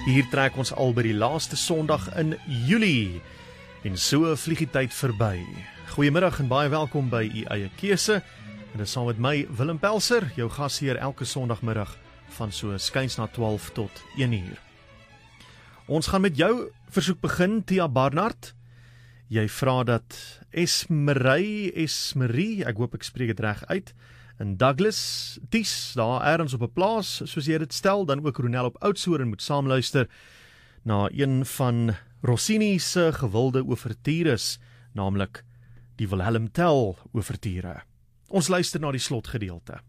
Hier trek ons al by die laaste Sondag in Julie en so vlieg die tyd verby. Goeiemiddag en baie welkom by U Eie Keuse. En dit is saam met my Willem Pelser, jou gasheer elke Sondagmiddag van so skuins na 12 tot 1 uur. Ons gaan met jou versoek begin, Tia Barnard. Jy vra dat Esmerie, ek hoop ek spreek dit reg uit, in Douglas, Ties, daar ergens op 'n plaas, soos jy dit stel, dan ook Ronel op Oudtshoorn moet saamluister na een van Rossini se gewilde ouvertures, naamlik die Wilhelm Tell ouverture. Ons luister na die slotgedeelte.